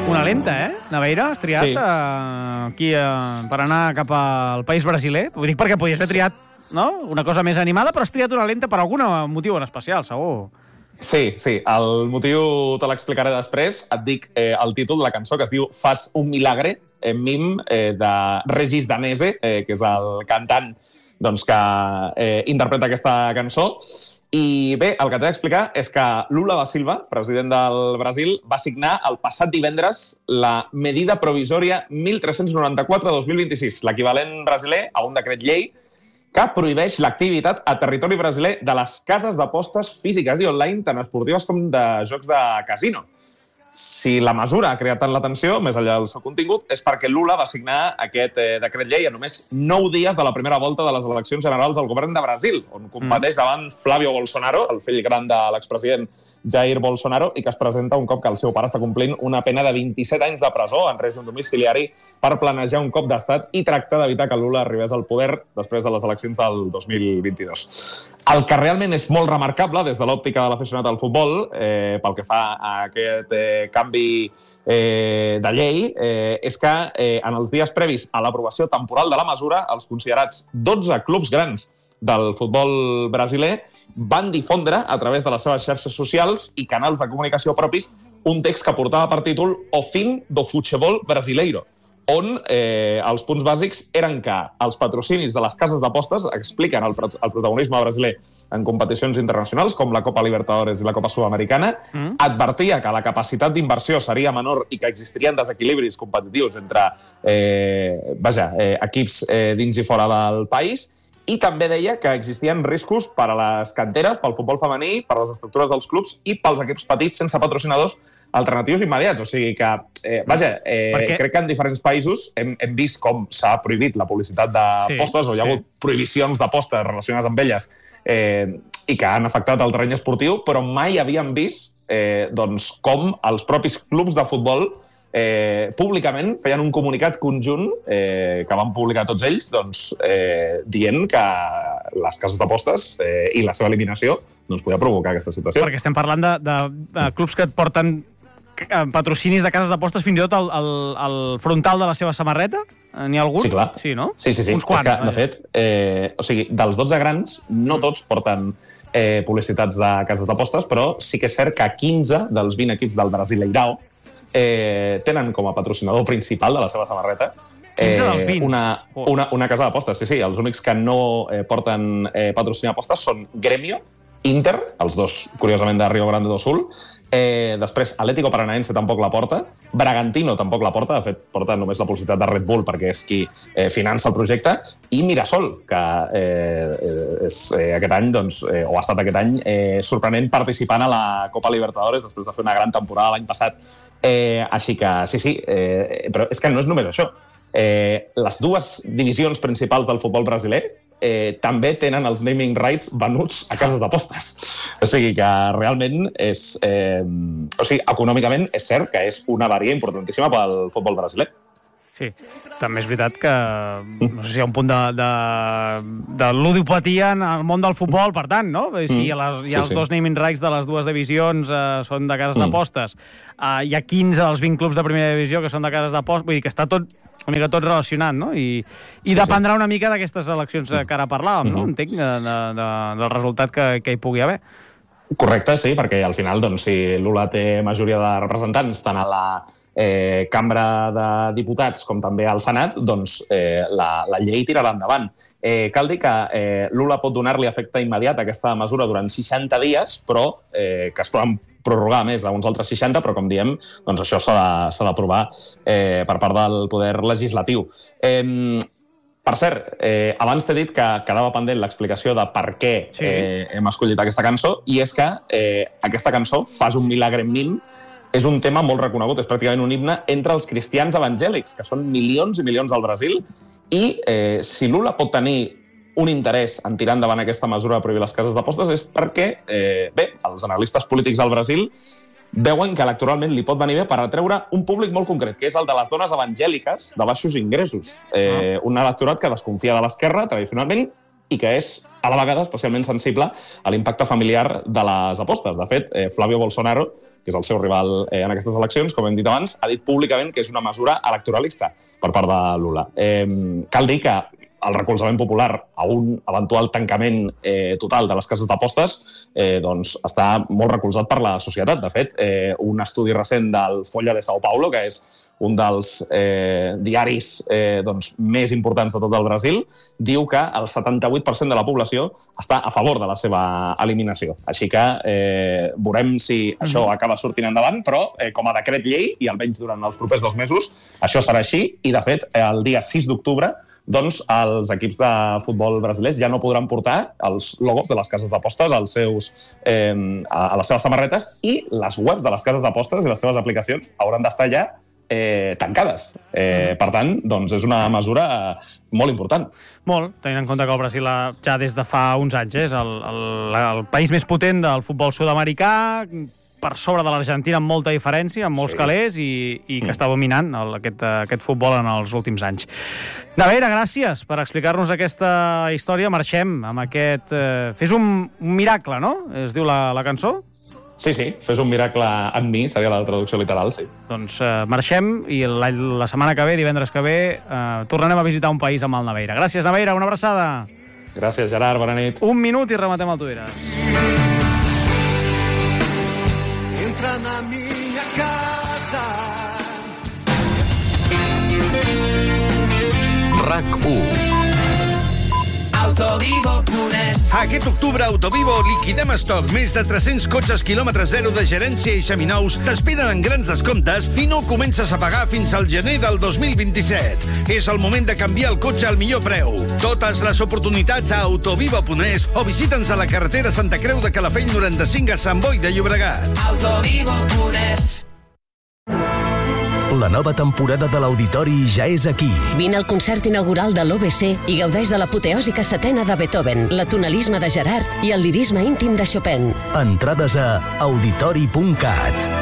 Una lenta, Naveira, has triat aquí per anar cap al país brasiler? Ho dic perquè podies haver triat una cosa més animada, però has triat una lenta per algun motiu en especial, segur. Sí. El motiu te l'explicaré després. Et dic el títol de la cançó, que es diu Fas un milagre, mim de Regis Danese, que és el cantant que interpreta aquesta cançó. I bé, el que t'he d'explicar és que Lula da Silva, president del Brasil, va signar el passat divendres la Medida Provisòria 1394-2026, l'equivalent brasiler a un decret llei que prohibeix l'activitat a territori brasiler de les cases d'apostes físiques i online, tant esportives com de jocs de casino. Si la mesura ha creat tant l'atenció, més enllà del seu contingut, és perquè Lula va signar aquest decret llei a només 9 dies de la primera volta de les eleccions generals del govern de Brasil, on competeix davant Flávio Bolsonaro, el fill gran de l'expresident Jair Bolsonaro, i que es presenta un cop que el seu pare està complint una pena de 27 anys de presó en règim domiciliari per planejar un cop d'estat i tractar d'evitar que Lula arribés al poder després de les eleccions del 2022. El que realment és molt remarcable des de l'òptica de l'aficionat al futbol, pel que fa a aquest canvi de llei, és que en els dies previs a l'aprovació temporal de la mesura, els considerats 12 clubs grans del futbol brasiler van difondre a través de les seves xarxes socials i canals de comunicació propis un text que portava per títol O fin do futebol brasileiro, on els punts bàsics eren que els patrocinis de les cases d'apostes expliquen el protagonisme brasiler en competicions internacionals com la Copa Libertadores i la Copa Sudamericana, advertia que la capacitat d'inversió seria menor i que existirien desequilibris competitius entre equips dins i fora del país, i també deia que existien riscos per a les canteres, pel futbol femení, per les estructures dels clubs i pels equips petits sense patrocinadors alternatius immediats. O sigui que, crec que en diferents països hem vist com s'ha prohibit la publicitat d'apostes o hi ha hagut prohibicions d'apostes relacionades amb elles i que han afectat el terreny esportiu, però mai havíem vist com els propis clubs de futbol públicament feien un comunicat conjunt que van publicar tots ells dient que les cases d'apostes i la seva eliminació podia provocar aquesta situació. Perquè estem parlant de clubs que et porten patrocinis de cases d'apostes fins i tot al frontal de la seva samarreta? N'hi ha algun? Sí, clar. Sí, no? Sí. Uns quants. És que, de fet, dels 12 grans, no tots porten publicitats de cases d'apostes, però sí que és cert que 15 dels 20 equips del Brasileirao tenen com a patrocinador principal de la seva samarreta 15 dels 20. Una casa d'apostes. Sí. Els únics que no porten patrocinar apostes són Grêmio, Inter, els dos, curiosament, de Rio Grande do Sul. Després, Atlético Paranaense tampoc la porta. Bragantino tampoc la porta. De fet, porta només la publicitat de Red Bull perquè és qui finança el projecte. I Mirasol, que és aquest any, o ha estat aquest any, sorprenent participant a la Copa Libertadores després de fer una gran temporada l'any passat. Així que, sí, però és que no és només això. Les dues divisions principals del futbol brasiler també tenen els naming rights venuts a cases d'apostes. O sigui que realment econòmicament és cert que és una varia importantíssima pel futbol brasiler. Sí, també és veritat que no sé si hi ha un punt de ludopatia en el món del futbol, per tant, no? Si hi ha els dos naming rights de les dues divisions són de cases d'apostes, hi ha 15 dels 20 clubs de primera divisió que són de cases d'apostes, vull dir que està tot una mica tot relacionat, no? I dependrà una mica d'aquestes eleccions que ara parlàvem, no? Entenc, del resultat que hi pugui haver. Correcte, sí, perquè al final, si Lula té majoria de representants tant a la Cambra de Diputats com també al Senat, la llei tirarà endavant. Cal dir que Lula pot donar-li efecte immediat a aquesta mesura durant 60 dies, però que es poden prorrogar més a uns altres 60, però com diem, això s'ha d'aprovar per part del poder legislatiu. Per cert, abans t'he dit que quedava pendent l'explicació de per què hem escollit aquesta cançó, i és que aquesta cançó, Fas un milagre en mim, és un tema molt reconegut, és pràcticament un himne entre els cristians evangèlics, que són milions i milions al Brasil, i si Lula pot tenir un interès en tirar endavant aquesta mesura de prohibir les cases d'apostes és perquè, els analistes polítics al Brasil veuen que electoralment li pot venir bé per atreure un públic molt concret, que és el de les dones evangèliques de baixos ingressos. Un electorat que desconfia de l'esquerra, tradicionalment, i que és, a la vegada, especialment sensible a l'impacte familiar de les apostes. De fet, Flávio Bolsonaro que és el seu rival en aquestes eleccions, com hem dit abans, ha dit públicament que és una mesura electoralista per part de Lula. Cal dir que el recolzament popular a un eventual tancament total de les cases d'apostes doncs està molt recolzat per la societat. De fet, un estudi recent del Folha de São Paulo, que és un dels diaris doncs, més importants de tot el Brasil, diu que el 78% de la població està a favor de la seva eliminació. Així que veurem si això acaba sortint endavant, però com a decret llei, i almenys durant els propers 2 mesos, això serà així, i de fet, el dia 6 d'octubre, doncs els equips de futbol brasilers ja no podran portar els logos de les cases d'apostes a les seves samarretes, i les webs de les cases d'apostes i les seves aplicacions hauran d'estar ja tancades. Per tant, doncs és una mesura molt important. Molt, tenint en compte que el Brasil ja des de fa uns anys és el país més potent del futbol sud-americà, per sobre de l'Argentina amb molta diferència, amb molts calés, i que està dominant aquest futbol en els últims anys. Naveira, gràcies per explicar-nos aquesta història. Marxem amb aquest... Fes un miracle, no? Es diu la cançó? Sí, fes un miracle en mi, seria la traducció literal, sí. Doncs marxem, i la setmana que ve, divendres que ve, tornarem a visitar un país amb el Naveira. Gràcies, Naveira, una abraçada. Gràcies, Gerard, bona nit. 1 minut i rematem el Tu diràs. Entra na minha casa. RAC1. Autovivo.es. Aquest octubre a Autovivo liquidem estoc. Més de 300 cotxes quilòmetre zero de gerència i seminous t'esperen en grans descomptes i no comences a pagar fins al gener del 2027. És el moment de canviar el cotxe al millor preu. Totes les oportunitats a Autovivo.es o visita'ns a la carretera Santa Creu de Calafell 95 a Sant Boi de Llobregat. Autovivo.es. La nova temporada de l'Auditori ja és aquí. Vine al concert inaugural de l'OBC i gaudeix de l'apoteòsica setena de Beethoven, l'atonalisme de Gerard i el lirisme íntim de Chopin. Entrades a auditori.cat.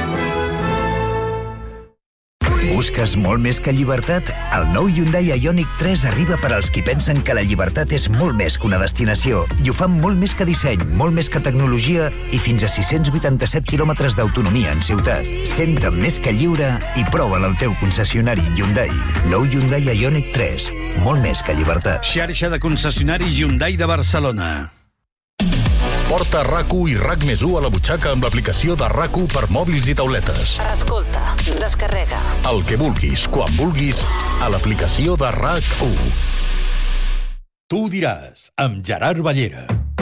Busques molt més que llibertat? El nou Hyundai Ioniq 3 arriba per als qui pensen que la llibertat és molt més que una destinació, i ho fan molt més que disseny, molt més que tecnologia i fins a 687 quilòmetres d'autonomia en ciutat. Senta més que lliure i prova'l al teu concessionari Hyundai. Nou Hyundai Ioniq 3, molt més que llibertat. Xarxa de concessionaris Hyundai de Barcelona. Porta RAC1 i RAC+1 a la butxaca amb l'aplicació de RAC1 per mòbils i tauletes. Escolta, descarrega. El que vulguis, quan vulguis, a l'aplicació de RAC1. Tu diràs, amb Gerard Ballera.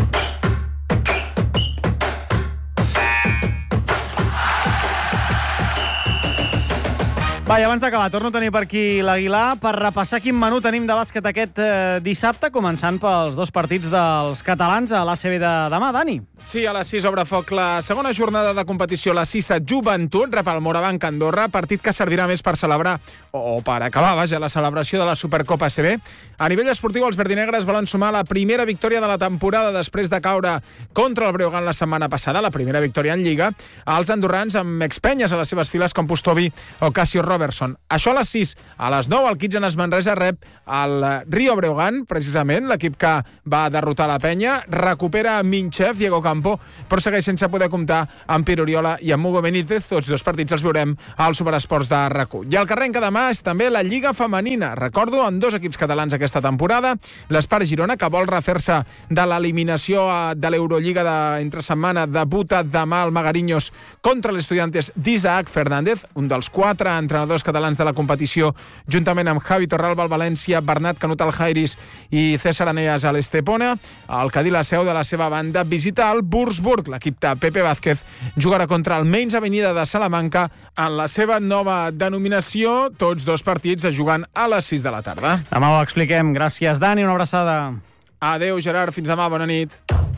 Va, i abans d'acabar, torno a tenir per aquí l'Aguilar per repassar quin menú tenim de bàsquet aquest dissabte, començant pels 2 partits dels catalans a l'ACB de demà. Dani. Sí, a les 6 obre foc la segona jornada de competició, la 6a Joventut, rep el Morabanc Andorra, partit que servirà més per celebrar, o per acabar, vaja, la celebració de la Supercopa ACB. A nivell esportiu, els verdinegres volen sumar la primera victòria de la temporada després de caure contra el Breogán la setmana passada, la primera victòria en Lliga. Els andorrans amb expenyes a les seves files com Pustovi o Casio Robertson. Això a les 6. A les 9, el Kitchen Manresa rep el Rio Breogán, precisament, l'equip que va derrotar la penya. Recupera Minchev, Diego Campo, però segueix sense poder comptar amb Pere Oriola i amb Hugo Benítez. Tots 2 partits els veurem als Superesports de RAC1. I el que arrenca demà és també la Lliga Femenina. Recordo, en 2 equips catalans aquesta temporada. L'Espar Girona, que vol refer-se de l'eliminació de l'Eurolliga d'entre setmana, debuta demà al Magariños contra l'Estudiantes d'Isaac Fernández, un dels 4 entrenadors catalans de la competició, juntament amb Javi Torralba al València, Bernat Canut al Jairis i César Aneas a l'Estepona. El Cadí la seu de la seva banda visita el Würzburg. L'equip de Pepe Vázquez jugarà contra el Mainz Avenida de Salamanca en la seva nova denominació. Tots 2 partits es juguen a les 6 de la tarda. Demà ho expliquem. Gràcies, Dani. Una abraçada. Adéu, Gerard. Fins demà. Bona nit.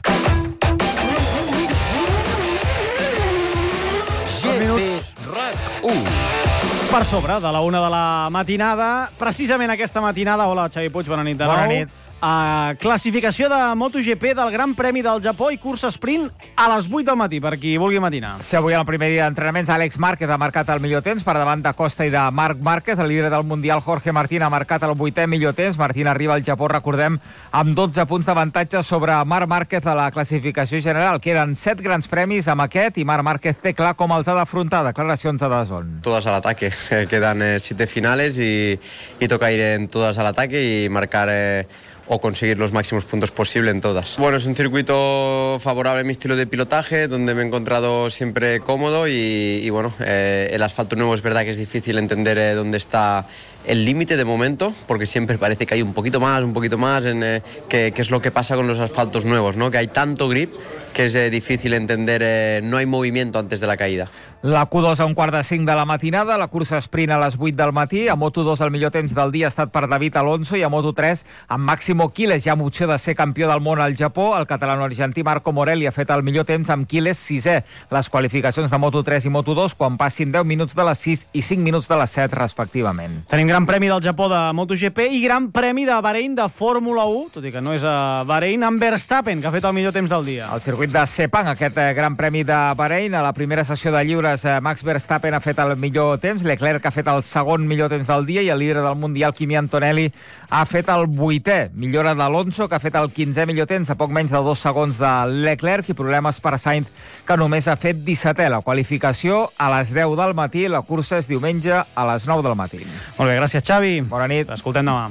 RAC1. Per sobre de la 1 de la matinada, precisament aquesta matinada. Hola, Xavi Puig, bona nit de nou. Bona nit. Classificació de MotoGP del Gran Premi del Japó i cursa sprint a les 8 del matí, per qui vulgui matinar. Sí, avui, en el primer dia d'entrenaments, Àlex Márquez ha marcat el millor temps per davant de Costa i de Marc Márquez. El líder del Mundial, Jorge Martín, ha marcat el 8è millor temps. Martín arriba al Japó, recordem, amb 12 punts d'avantatge sobre Marc Márquez a la classificació general. Queden 7 grans premis amb aquest i Marc Márquez té clar com els ha d'afrontar. Declaracions de DAZN. Todas al ataque. Quedan 7 finales y toca ir en todas al ataque y marcar o conseguir los máximos puntos posible en todas. Bueno, es un circuito favorable a mi estilo de pilotaje, donde me he encontrado siempre cómodo y bueno, el asfalto nuevo es verdad que es difícil entender dónde está el límite de momento, porque siempre parece que hay un poquito más, que es lo que pasa con los asfaltos nuevos, ¿no? Que hay tanto grip que es difícil entender, no hay movimiento antes de la caída. La Q2 a 4:45 de la matinada, la cursa sprint a les 8 del matí. A Moto2 el millor temps del dia ha estat per David Alonso i a Moto3 amb Máximo Quiles, ja amb opció de ser campió del món al Japó. El catalano-argentí Marco Morelli ha fet el millor temps amb Quiles 6è. Les qualificacions de Moto3 i Moto2 quan passin 10 minuts de les 6 i 5 minuts de les 7 respectivament. Tenim Gran Premi del Japó de MotoGP i Gran Premi de Bahrein de Fórmula 1, tot i que no és a Bahrein, amb Verstappen, que ha fet el millor temps del dia. El circuit de Sepang, aquest Gran Premi de Bahrein, a la primera sessió de lliures Max Verstappen ha fet el millor temps, Leclerc ha fet el segon millor temps del dia i el líder del Mundial, Kimi Antonelli, ha fet el 8è. Millora d'Alonso, que ha fet el 15è millor temps, a poc menys de 2 segons de Leclerc, i problemes per Sainz, que només ha fet 17è. La qualificació a les 10 del matí, la cursa és diumenge a les 9 del matí. Molt bé, gràcies, Xavi. Bona nit. Escoltem demà.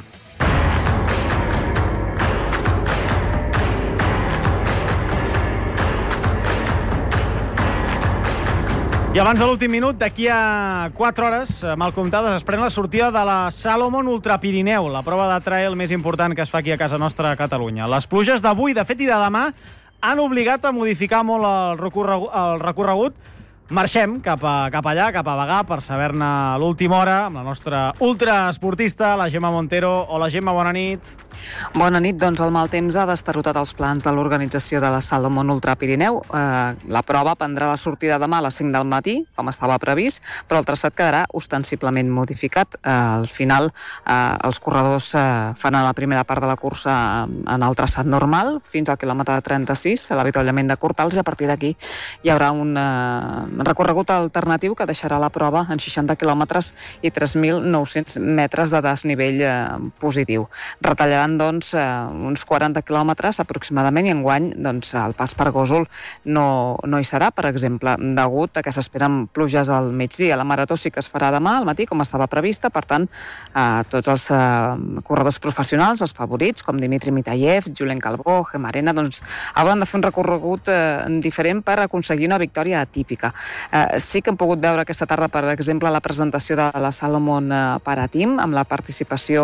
I abans de l'últim minut, d'aquí a 4 hores, mal comptades, es pren la sortida de la Salomon Ultra Pirineu, la prova de trail més important que es fa aquí a casa nostra a Catalunya. Les pluges d'avui, de fet, i de demà han obligat a modificar molt el recorregut. Marxem cap allà, cap a Bagà, per saber-ne l'última hora amb la nostra ultraesportista, la Gemma Montero. Hola, Gemma, bona nit. Bona nit. Doncs el mal temps ha destarotat els plans de l'organització de la Salomon Ultra Pirineu. La prova prendrà la sortida demà a les 5 del matí, com estava previst, però el traçat quedarà ostensiblement modificat. Al final, els corredors fan a la primera part de la cursa en el traçat normal, fins al quilòmetre 36, a l'avituallament de Cortals, i a partir d'aquí hi haurà un recorregut alternatiu que deixarà la prova en 60 quilòmetres i 3.900 metres de desnivell positiu. Retallaran, doncs, uns 40 quilòmetres aproximadament, i enguany, doncs, el pas per Gósol no hi serà, per exemple, degut a que s'esperen pluges al migdia. La marató sí que es farà demà al matí, com estava prevista, per tant, tots els corredors professionals, els favorits, com Dimitri Mitayev, Julen Calbó, Gemarena, doncs, hauran de fer un recorregut diferent per aconseguir una victòria atípica. Sí que hem pogut veure aquesta tarda, per exemple, la presentació de la Salomon Parateam, amb la participació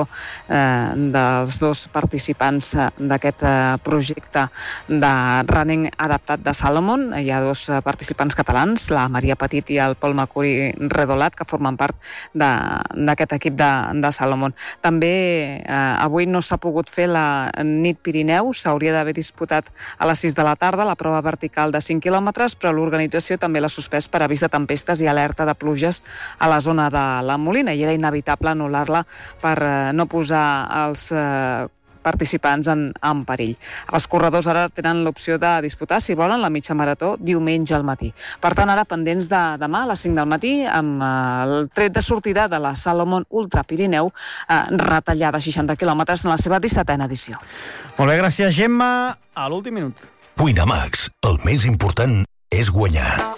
dels 2 participants d'aquest projecte de running adaptat de Salomon. Hi ha 2 participants catalans, la Maria Petit i el Pol Macuri Redolat, que formen part d'aquest equip de Salomon. També avui no s'ha pogut fer la nit Pirineu, s'hauria d'haver disputat a les 6 de la tarda, la prova vertical de 5 quilòmetres, però l'organització també l'ha suspès per avís de tempestes i alerta de pluges a la zona de la Molina, i era inevitable anul·lar-la per no posar els participants en perill. Els corredors ara tenen l'opció de disputar, si volen, la mitja marató diumenge al matí. Per tant, ara pendents de demà a les 5 del matí, amb el tret de sortida de la Salomon Ultra Pirineu, retallada 60 quilòmetres en la seva 17a edició. Molt bé, gràcies, Gemma. A l'últim minut. Winamax, el més important és guanyar.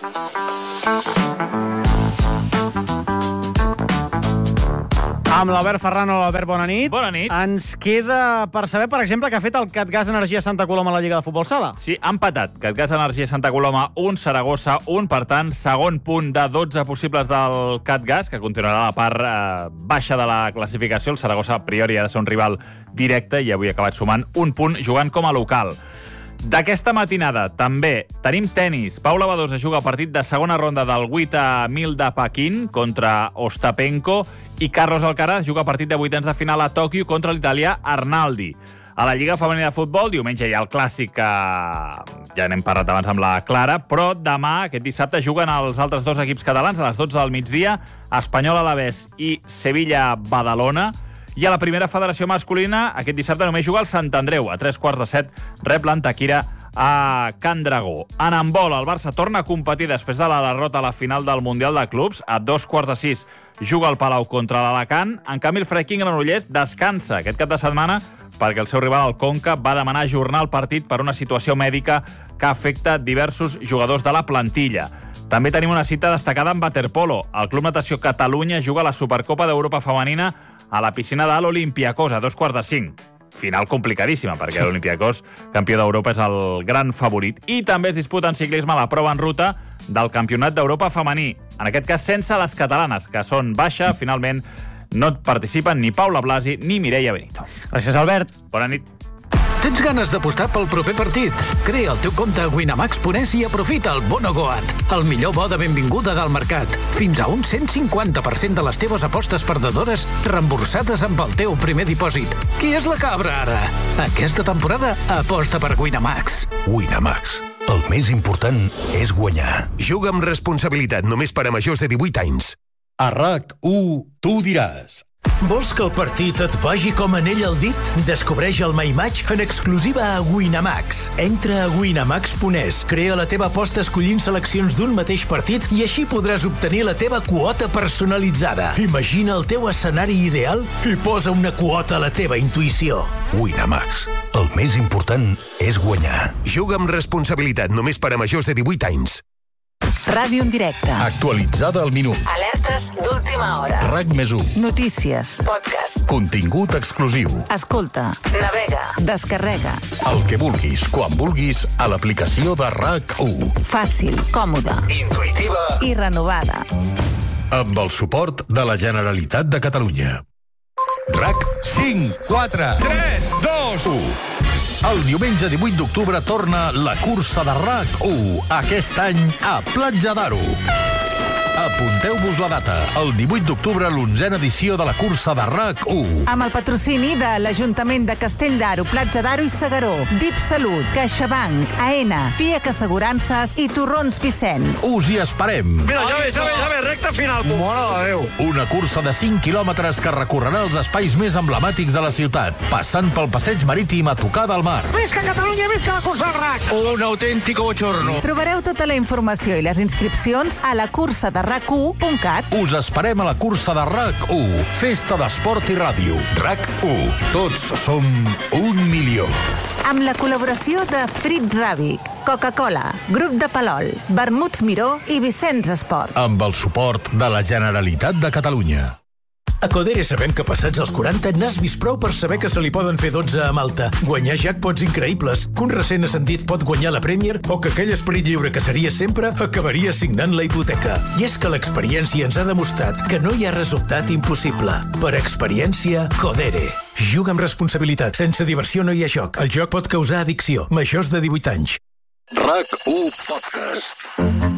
Amb l'Albert Ferrano. Albert, bona nit. Bona nit. Ens queda per saber, per exemple, què ha fet el Catgas Energia Santa Coloma a la Lliga de Futbol Sala. Sí, ha empatat. Catgas Energia Santa Coloma 1, Saragossa 1. Per tant, segon punt de 12 possibles del Catgas, que continuarà a la part baixa de la classificació. El Saragossa, a priori, ha de ser un rival directe i avui ha acabat sumant un punt jugant com a local. D'aquesta matinada també tenim tennis. Paula Badosa juga el partit de segona ronda del 8.000 de Pequín contra Ostapenko i Carlos Alcaraz juga el partit de vuitens de final a Tòquio contra l'italià Arnaldi. A la Lliga Femenina de Futbol, diumenge hi ha el clàssic que ja n'hem parlat abans amb la Clara, però demà, aquest dissabte, juguen els altres 2 equips catalans a les 12 del migdia, Espanyol Alavés i Sevilla Badalona. I a la primera federació masculina, aquest dissabte només juga el Sant Andreu. A 3:15 rep l'Antequera a Can Dragó. En handbol, el Barça torna a competir després de la derrota a la final del Mundial de Clubs. A 2:15 juga al Palau contra l'Alacant. En canvi, el Freiking Granollers descansa aquest cap de setmana perquè el seu rival, el Conca, va demanar ajornar el partit per una situació mèdica que afecta diversos jugadors de la plantilla. També tenim una cita destacada en waterpolo. El Club Natació Catalunya juga a la Supercopa d'Europa Femenina a la piscina de l'Olympiacos a 2:15. Final complicadíssima, perquè l'Olympiacos, campió d'Europa, és el gran favorit. I també es disputa en ciclisme la prova en ruta del Campionat d'Europa femení. En aquest cas, sense les catalanes, que són baixa. Finalment, no participen ni Paula Blasi ni Mireia Benito. Gràcies, Albert. Bona nit. Tens ganes d'apostar pel proper partit? Crea el teu compte a Winamax.es i aprofita el Bono Goat, el millor bo de benvinguda del mercat. Fins a un 150% de les teves apostes perdedores reemborsades amb el teu primer dipòsit. Qui és la cabra, ara? Aquesta temporada aposta per Winamax. Winamax. El més important és guanyar. Juga amb responsabilitat només per a majors de 18 anys. A RAC1, tu diràs. Vols que el partit et vagi com anell al dit? Descobreix el My Match en exclusiva a Winamax. Entra a winamax.es, crea la teva aposta escollint seleccions d'un mateix partit i així podràs obtenir la teva quota personalitzada. Imagina el teu escenari ideal i posa una quota a la teva intuïció. Winamax. El més important és guanyar. Juga amb responsabilitat només per a majors de 18 anys. Ràdio en directe. Actualitzada al minut. Alertes d'última hora. RAC+1. Notícies. Podcast. Contingut exclusiu. Escolta. Navega. Descarrega. El que vulguis, quan vulguis, a l'aplicació de RAC1. Fàcil, còmoda, intuïtiva i renovada. Amb el suport de la Generalitat de Catalunya. RAC 5, 4, 3, 2, 1. El diumenge 18 d'octubre torna la cursa de RAC1, aquest any a Platja d'Aro. Apunteu-vos la data, el 18 d'octubre, l'11a edició de la cursa de RAC1. Amb el patrocini de l'Ajuntament de Castell d'Aro, Platja d'Aro i Segaró, DIP Salut, CaixaBank, AENA, FIAC Assegurances i Torrons Vicenç. Us hi esperem. Mira, ja ve, recta final. Mare de Déu. Una cursa de 5 quilòmetres que recorrerà els espais més emblemàtics de la ciutat, passant pel passeig marítim a tocar del mar. Visca Catalunya, visca la cursa del RAC. Un autèntic bochorno. Trobareu tota la informació i les inscripcions a la cursa de RAC1.cat. Us esperem a la cursa de RAC1, festa d'esport i ràdio. RAC1, tots som 1 milió. Amb la col·laboració de Fritz Ràbic, Coca-Cola, Grup de Palol, Vermuts Miró i Vicenç Esport. Amb el suport de la Generalitat de Catalunya. A Codere sabem que passats els 40 n'has vist prou per saber que se li poden fer 12 a Malta, guanyar jackpots increïbles, que un recent ascendit pot guanyar la Premier o que aquell esperit lliure que seria sempre acabaria signant la hipoteca. I és que l'experiència ens ha demostrat que no hi ha resultat impossible. Per experiència, Codere. Juga amb responsabilitat. Sense diversió no hi ha joc. El joc pot causar addicció. Majors de 18 anys. RAC1 Podcast.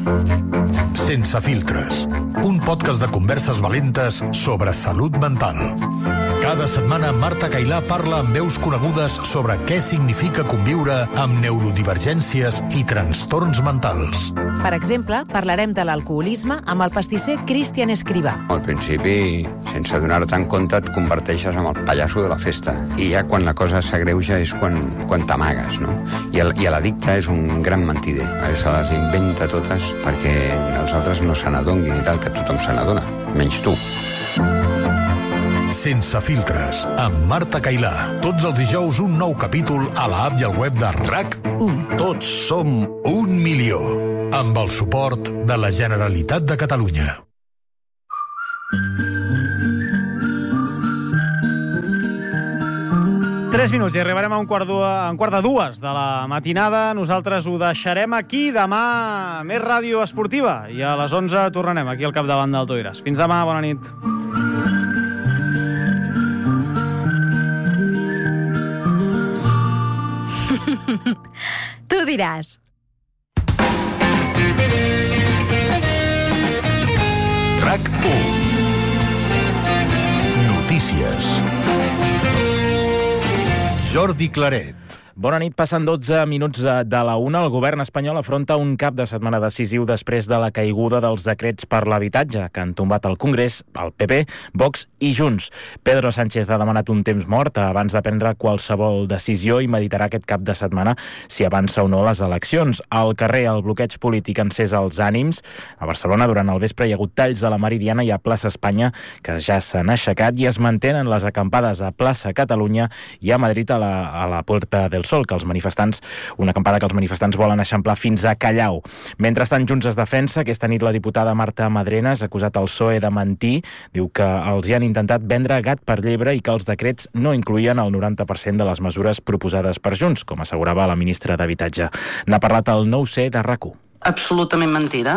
Sense filtres. Un podcast de converses valentes sobre salut mental. Cada setmana Marta Cailà parla amb veus conegudes sobre què significa conviure amb neurodivergències i trastorns mentals. Per exemple, parlarem de l'alcoholisme amb el pastisser Cristian Escrivà. Al principi, sense donar-te en compte, et converteixes en el pallasso de la festa. I ja quan la cosa s'agreuja és quan t'amagues, no? I l'addicte és un gran mentider. Se les inventa totes perquè els altres no se n'adonguin i tal, que tothom se n'adona, menys tu. Sense filtres, amb Marta Cailà. Tots els dijous un nou capítol a l'app i al web de RAC1. Tots som 1 milió. Amb el suport de la Generalitat de Catalunya. Tres minuts i arribarem a un quart de dues de la matinada. Nosaltres ho deixarem aquí. Demà més ràdio esportiva i a les 11 tornarem aquí al capdavant del Toiràs. Fins demà, bona nit. Tu diràs. RAC1. Notícies. Jordi Claret. Bona nit, passen 12 minuts de la 1. El govern espanyol afronta un cap de setmana decisiu després de la caiguda dels decrets per l'habitatge que han tombat el Congrés, el PP, Vox i Junts. Pedro Sánchez ha demanat un temps mort abans de prendre qualsevol decisió i meditarà aquest cap de setmana si avança o no les eleccions. Al carrer, el bloqueig polític ha encès els ànims. A Barcelona, durant el vespre, hi ha hagut talls a la Meridiana i a plaça Espanya, que ja s'han aixecat, i es mantenen les acampades a plaça Catalunya i a Madrid a la Puerta del Sol, una acampada que els manifestants volen eixamplar fins a Callao. Mentrestant, Junts es defensa. Aquesta nit la diputada Marta Madrenas ha acusat el PSOE de mentir. Diu que els hi han intentat vendre gat per llebre i que els decrets no incluïen el 90% de les mesures proposades per Junts, com assegurava la ministra d'Habitatge. N'ha parlat el 9C de RAC1. Absolutament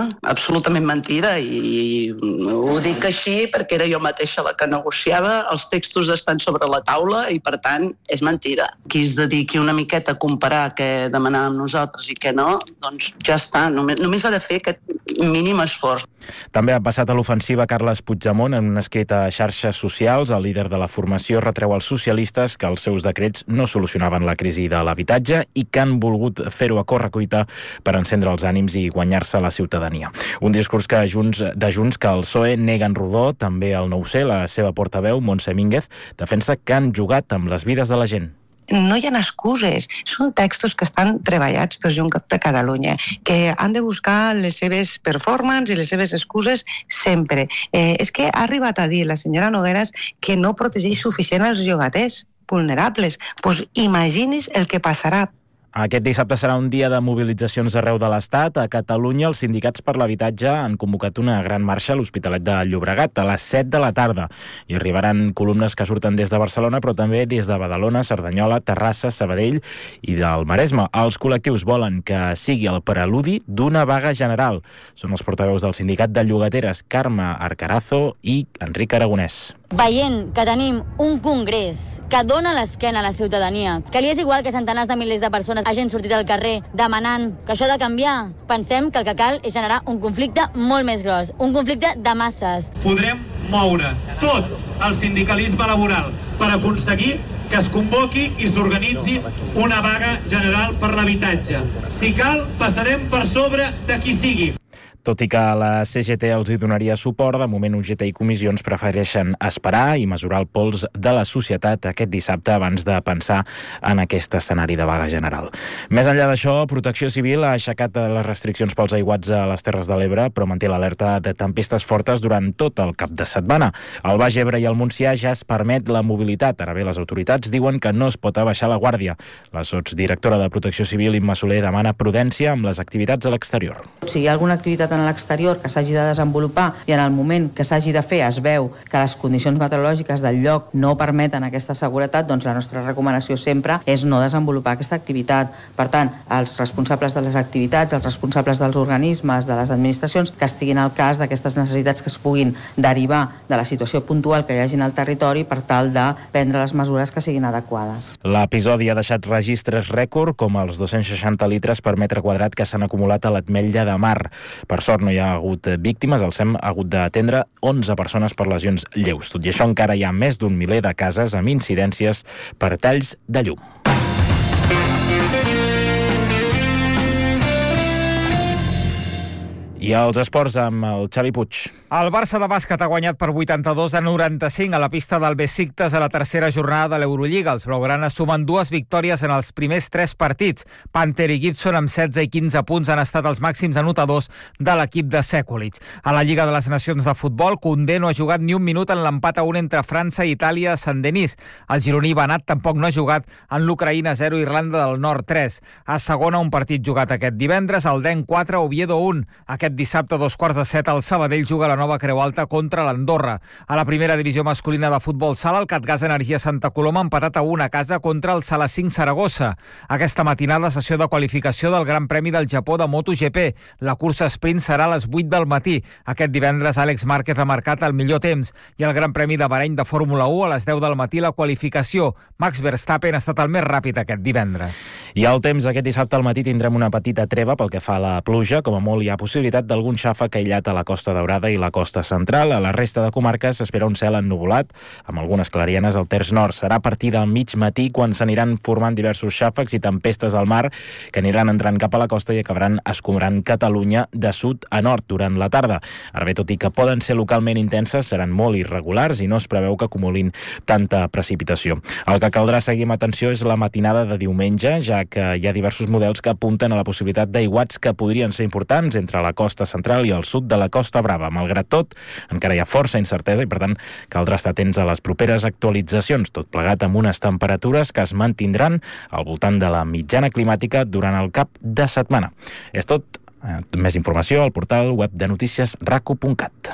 mentida, i ho dic així perquè era jo mateixa la que negociava, els textos estan sobre la taula i per tant és mentida. Qui es dediqui una miqueta a comparar què demanàvem nosaltres i què no, doncs ja està, només ha de fer aquest mínim esforç. També ha passat a l'ofensiva Carles Puigdemont en un escrit a xarxes socials. El líder de la formació retreu als socialistes que els seus decrets no solucionaven la crisi de l'habitatge i que han volgut fer-ho a correcuita per encendre els ànims i guanyar-se la ciutadania. Un discurs de Junts que el PSOE nega en rodó. També el 9C, la seva portaveu, Montse Mínguez, defensa que han jugat amb les vides de la gent. No hi ha excuses, són textos que estan treballats per Junts per Catalunya, que han de buscar les seves performances i les seves excuses sempre. És que ha arribat a dir la senyora Nogueras que no protegeix suficient els llogaters vulnerables. Doncs imagini's el que passarà. Aquest dissabte serà un dia de mobilitzacions arreu de l'Estat. A Catalunya, els sindicats per l'habitatge han convocat una gran marxa a l'Hospitalet de Llobregat a les 7 de la tarda. Hi arribaran columnes que surten des de Barcelona, però també des de Badalona, Cerdanyola, Terrassa, Sabadell i del Maresme. Els col·lectius volen que sigui el preludi d'una vaga general. Són els portaveus del sindicat de llogateres Carme Arcarazo i Enric Aragonès. Veient que tenim un congrés que dona l'esquena a la ciutadania, que li és igual que centenars de milers de persones hagin sortit al carrer demanant que això ha de canviar, pensem que el que cal és generar un conflicte molt més gros, un conflicte de masses. Podrem moure tot el sindicalisme laboral per aconseguir que es convoqui i s'organitzi una vaga general per l'habitatge. Si cal, passarem per sobre de qui sigui. Tot i que la CGT els hi donaria suport, de moment UGT i comissions prefereixen esperar i mesurar el pols de la societat aquest dissabte abans de pensar en aquest escenari de vaga general. Més enllà d'això, Protecció Civil ha aixecat les restriccions pels aiguats a les Terres de l'Ebre, però manté l'alerta de tempestes fortes durant tot el cap de setmana. Al Baix Ebre i al Montsià ja es permet la mobilitat. Ara bé, les autoritats diuen que no es pot abaixar la guàrdia. La sotsdirectora de Protecció Civil, Imma Soler, demana prudència amb les activitats a l'exterior. Si hi ha alguna activitat en l'exterior que s'hagi de desenvolupar i en el moment que s'hagi de fer es veu que les condicions meteorològiques del lloc no permeten aquesta seguretat, doncs la nostra recomanació sempre és no desenvolupar aquesta activitat. Per tant, els responsables de les activitats, els responsables dels organismes, de les administracions, que estiguin al cas d'aquestes necessitats que es puguin derivar de la situació puntual que hi hagi al territori per tal de prendre les mesures que siguin adequades. L'episodi ha deixat registres rècord, com els 260 litres per metre quadrat que s'han acumulat a l'Ametlla de Mar. Per sort no hi ha hagut víctimes, el SEM ha hagut d'atendre 11 persones per lesions lleus. Tot i això, encara hi ha més d'un miler de cases amb incidències per talls de llum. I els esports amb el Xavi Puig. El Barça de bàsquet ha guanyat per 82-95 a la pista del Besiktas a la tercera jornada de l'Eurolliga. Els blaugranes sumen 2 victòries en els primers 3 partits. Panther i Gibson amb 16 i 15 punts han estat els màxims anotadors de l'equip de Sekulic. A la Lliga de les Nacions de Futbol, Koundé no ha jugat ni un minut en l'empat a 1 entre França i Itàlia a Saint-Denis. El gironí Banat tampoc no ha jugat en l'Ucraïna 0, Irlanda del Nord 3. A segona, un partit jugat aquest divendres, el DEN 4, Oviedo 1. Aquest dissabte, a 2:15, el Sabadell juga a la Nova Creu Alta contra l'Andorra. A la primera divisió masculina de futbol sala, el Catgas Energia Santa Coloma ha empatat a 1 a casa contra el Salacín Saragossa. Aquesta matinada, sessió de qualificació del Gran Premi del Japó de MotoGP. La cursa sprint serà a les 8 del matí. Aquest divendres, Àlex Márquez ha marcat el millor temps i el Gran Premi de Bahrein de Fórmula 1 a les 10 del matí la qualificació. Max Verstappen ha estat el més ràpid aquest divendres. I el temps, aquest dissabte al matí tindrem una petita treva pel que fa a la pluja. Com a molt hi ha possibilitat possibilitat d'algun xàfec aïllat a la Costa Daurada i la costa central. A la resta de comarques s'espera un cel ennuvolat, amb algunes clarianes al terç nord. Serà a partir del mig matí quan s'aniran formant diversos xàfecs i tempestes al mar que aniran entrant cap a la costa i acabaran escombrant Catalunya de sud a nord durant la tarda. Ara bé, tot i que poden ser localment intenses, seran molt irregulars i no es preveu que acumulin tanta precipitació. El que caldrà seguir amb atenció és la matinada de diumenge, ja que hi ha diversos models que apunten a la possibilitat d'aiguats que podrien ser importants entre la costa central i el sud de la Costa Brava. Malgrat tot, encara hi ha força incertesa i, per tant, caldrà estar atents a les properes actualitzacions, tot plegat amb unes temperatures que es mantindran al voltant de la mitjana climàtica durant el cap de setmana. És tot. Més informació al portal web de notícies raco.cat.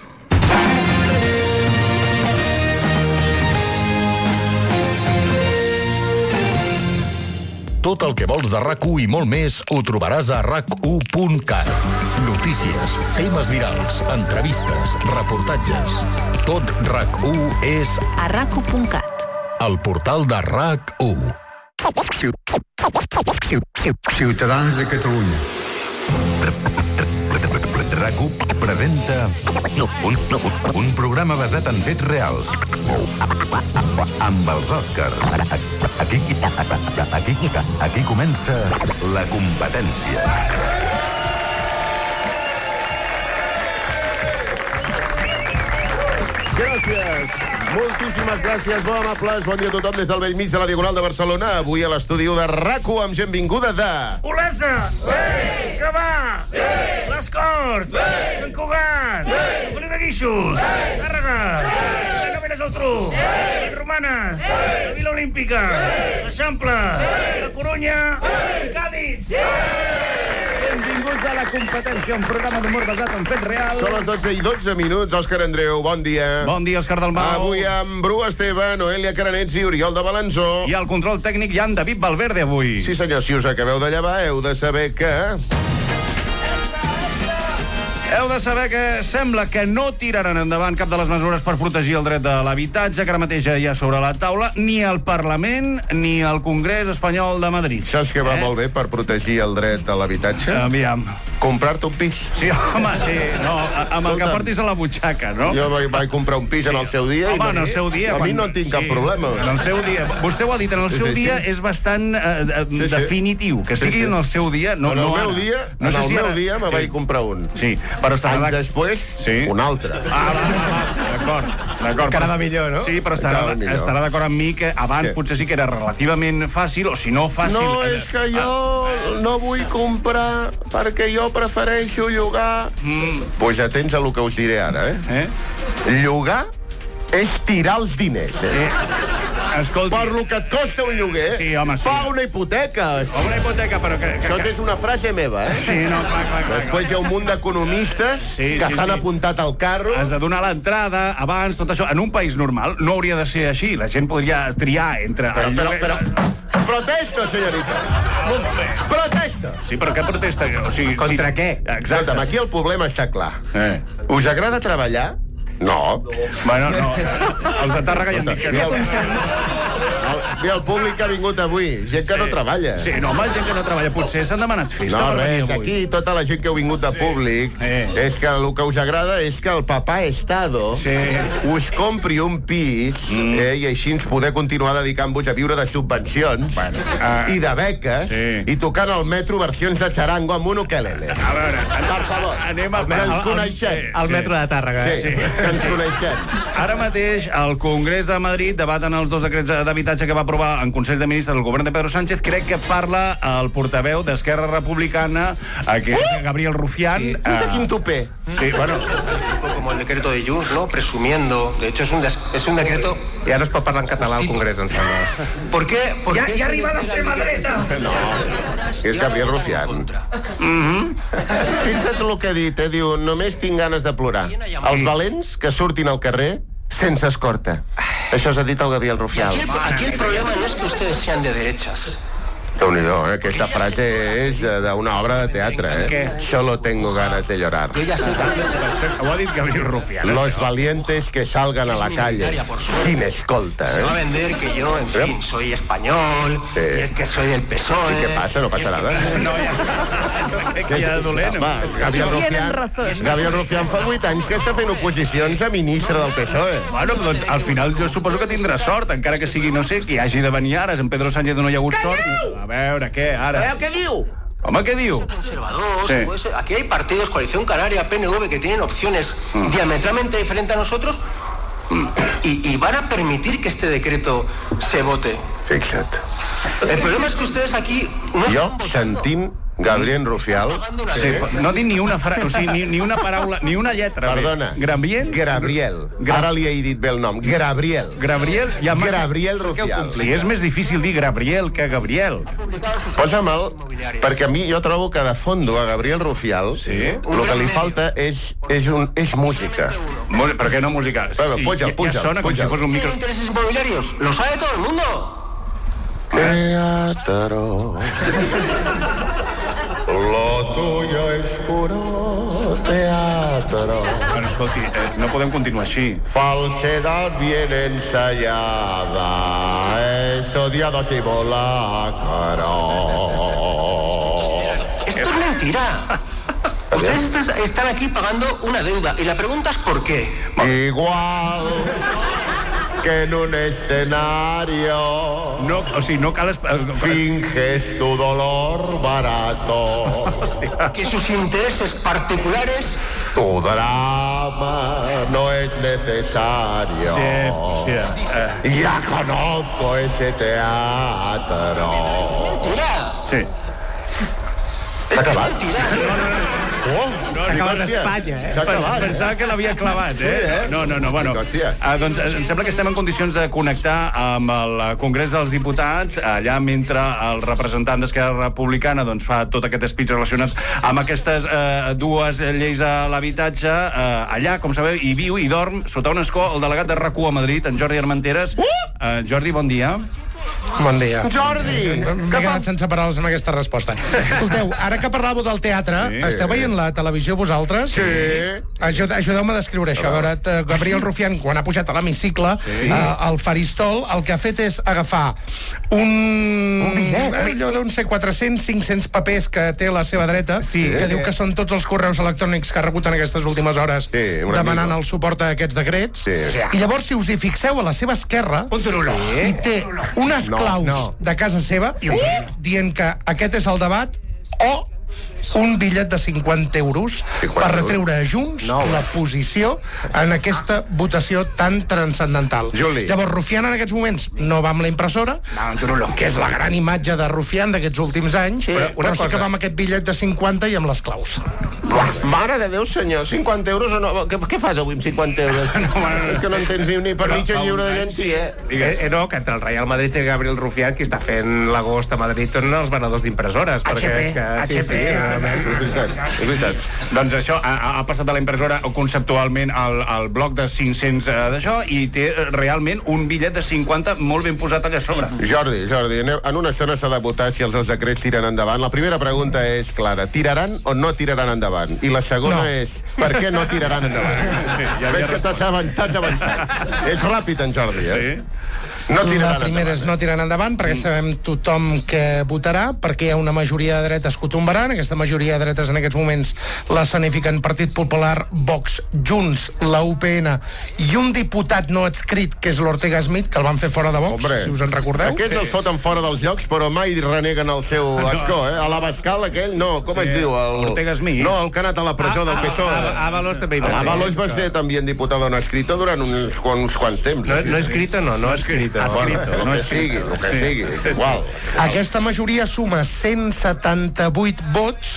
Tot el que vols de RAC1 i molt més ho trobaràs a rac1.cat. Notícies, temes virals, entrevistes, reportatges. Tot RAC1 és a rac1.cat. El portal de RAC1. Ciutadans de Catalunya. RAC1 presenta un programa basat en fets reals. Amb els Òscars. Aquí comença la competència. Gràcies. Moltíssimes gràcies, molt amables. Bon dia a tothom des del bell mig de la Diagonal de Barcelona. Avui a l'estudi de RAC1 amb gent vinguda de... Olesa! Gavà! Les Corts! Sant Cugat! Sant Feliu de Guíxols! Tàrrega! Vilanova i la Geltrú! Romanes! La Vila Olímpica! l'Eixample! La Corunya! I Cádiz! Benvinguts a la competència, un programa d'humor basat en fets reals. Són les 12 i 12 minuts. Òscar Andreu, bon dia. Bon dia, Òscar Dalmau. Avui amb Bru Esteve, Noelia Caranets i Oriol de Balanzó. I al control tècnic hi ha en David Valverde avui. Sí, senyor, si us acabeu de llevar, heu de saber que... Heu de saber que sembla que no tiraran endavant cap de les mesures per protegir el dret de l'habitatge, que ara mateix hi ha sobre la taula, ni el Parlament ni el Congrés Espanyol de Madrid. Saps què va molt bé per protegir el dret a l'habitatge? Aviam. Comprar-te un pis. Sí, home, sí. No, amb el que portis a la butxaca, no? Jo vaig comprar un pis en el seu dia. Home, en el seu dia. A mi no tinc cap problema. En el seu dia. Vostè ho ha dit, en el seu dia és bastant definitiu. Que sigui en el seu dia, no ara. No en el meu dia me vaig comprar un. Sí, però anys després, un altre. D'acord. Encara va millor, no? Sí, però estarà d'acord amb mi que abans potser sí que era relativament fàcil, o si no fàcil... No, és que jo no vull comprar perquè jo prefereixo llogar. Pues atents a lo que us diré ara, Llogar és tirar els diners, Escolti... Per lo que et costa un lloguer, fa una hipoteca. Una hipoteca, però que... Això és una frase meva, Sí, no, clar. Després hi ha un munt d'economistes que s'han apuntat al carro. Has de donar l'entrada, abans, tot això. En un país normal no hauria de ser així. La gent podria triar entre... Però... Protesta, senyorita. Protesta. Sí, però què protesta? O sigui, contra què? Escolta'm, aquí el problema està clar. Us agrada treballar? No. Bueno, no. Els de Tàrrega ja han dit que no. Ve el públic que ha vingut avui. Gent que no treballa. Sí, no, home, gent que no treballa. Potser s'han demanat festa. No, res, aquí tota la gent que heu vingut de públic és que el que us agrada és que el papà Estado us compri un pis i així ens poder continuar dedicant-vos a viure de subvencions i de beques i tocant al metro versions de xarango amb un ukelele. A veure, per favor, que ens coneixem. Al metro de Tàrrega. Sí, que ens coneixem. Ara mateix, al Congrés de Madrid debaten els dos decrets d'habitatge que va aprovar en Consell de Ministres del govern de Pedro Sánchez. Crec que parla el portaveu d'Esquerra Republicana, que és Gabriel Rufián. Mira quin tupé. Sí, bueno. Como el decreto de Junts, ¿no? Presumiendo. De hecho, es un decreto... I ara es pot parlar en català al Congrés, em sembla. ¿Por qué? Ja ha arribat l'extrema dreta! No, és Gabriel Rufián. Fixa't el que ha dit, diu, només tinc ganes de plorar. Els valents que surtin al carrer sense escorta. Això s'ha dit el Gabriel Rufián. Aquí el problema no es que ustedes sean de derechas. Déu-n'hi-do, aquesta frase és d'una obra de teatre, Què? Solo tengo ganas de llorar. Ho ha dit Gabriel Rufián. Los valientes que salgan a la calle. Sin escolta, Se va a vender que yo, en fin, soy español, y es que soy del PSOE... ¿Y qué pasa? No pasa nada. Que ja dolent. Gabriel Rufián fa 8 anys que està fent oposicions a ministre del PSOE. Bueno, doncs al final jo suposo que tindrà sort, encara que sigui, no sé, qui hagi de venir ara. En Pedro Sánchez no hi ha hagut sort. A veure, què, ara? Què diu? Home, què diu? Conservador, Sí. pues, aquí hay partidos, Coalición Canaria, PNV, que tienen opciones diametralmente diferentes a nosotros y van a permitir que este decreto se vote. Fixa't. El problema es que ustedes aquí... Jo, sentint Gabriel Rufián... Sí, no dic ni una frase, o sigui, ni una paraula, ni una lletra. Perdona. Gabriel. Ara li he dit bé el nom. Gabriel. Gabriel, ja massa... Gabriel Rufián. Sí, és més difícil dir Gabriel que Gabriel. Posa'm-el, perquè a mi jo trobo que de fondo a Gabriel Rufián el que li falta és música. Per què no música? Puja'l. Ja sona com si fos un micro... intereses inmobiliarios? Lo sabe todo el mundo. Teatro. Lo tuyo es puro teatro. Bueno, escolti, no podem continuar així. Falsedad bien ensayada, estudiado así por la cara. Esto es mentira. Ustedes están aquí pagando una deuda y la pregunta es ¿por qué? Igual que en un escenario. No, o sigui, no cal... Finges tu dolor barato. Que sus intereses particulares... Tu drama no es necesario. Ya conozco ese teatro. ¡Mentira! Sí. S'ha acabat? S'ha acabat Espanya, S'ha acabat, Pensava que l'havia clavat, No, bueno. Doncs em sembla que estem en condicions de connectar amb el Congrés dels Diputats, allà mentre el representant d'Esquerra Republicana doncs, fa tot aquest speech relacionat amb aquestes dues lleis a l'habitatge. Allà, com sabeu, hi viu i dorm sota un escó el delegat de RAC1 a Madrid, en Jordi Armenteres. Jordi, bon dia. Bon dia. Jordi! M'he quedat sense paraules amb aquesta resposta. Escolteu, ara que parlàveu del teatre, esteu veient la televisió vosaltres? Sí. Ajudeu-me a descriure això. A veure, Gabriel Rufián, quan ha pujat a l'hemicicle, al faristol, el que ha fet és agafar un bitllet, allò d'uns 400-500 papers que té a la seva dreta, que diu que són tots els correus electrònics que ha rebut en aquestes últimes hores demanant el suport a aquests decrets. I llavors, si us hi fixeu, a la seva esquerra hi té unes claus de casa seva dient que aquest és el debat o un bitllet de 50 euros per retreure a Junts la posició en aquesta votació tan transcendental. Llavors, Rufián en aquests moments no va amb la impressora, que és la gran imatge de Rufián d'aquests últims anys, però sí que va amb aquest bitllet de 50 i amb les claus. Mare de Déu, senyor, 50 euros o no? Què fas avui amb 50 euros? És que no en tens ni per mitja lliure de llentia. No, que entre el Real Madrid i Gabriel Rufián, qui està fent l'agost a Madrid són els venedors d'impressores. HP. És veritat. Doncs això, ha passat a la impressora conceptualment al bloc de 500 d'això i té realment un bitllet de 50 molt ben posat allà a sobre. Jordi, en una estona s'ha de votar si els dos tiren endavant. La primera pregunta és clara. Tiraran o no tiraran endavant? I la segona és per què no tiraran endavant? Ves que t'has avançat. És ràpid, en Jordi, La primera és no tirant endavant, perquè sabem tothom que votarà, perquè hi ha una majoria de dretes que ho tombaran. Aquesta majoria de dretes en aquests moments la sanifiquen Partit Popular, Vox, Junts, la UPN i un diputat no adscrit, que és l'Ortega Smith, que el van fer fora de Vox, si us en recordeu. Aquests els foten fora dels llocs, però mai reneguen el seu escó, A l'Abascal, aquell, no, com es diu? Ortega Smith. No, el que ha anat a la presó del PSOE. Ábalos també hi va ser. Ábalos va ser també diputada no escrita durant uns quants temps. No escrita, no escrita. El que sigui, és igual. Aquesta majoria suma 178 vots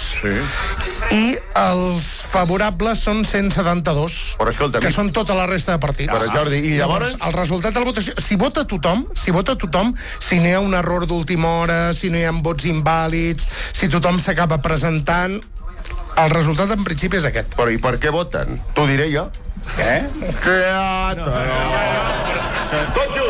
i els favorables són 172, que són tota la resta de partits. Però, Jordi, i llavors? El resultat de la votació, si vota tothom, si no hi ha un error d'última hora, si no hi ha vots invàlids, si tothom s'acaba presentant, el resultat en principi és aquest. Però i per què voten? T'ho diré jo. Què? Teatre! Tots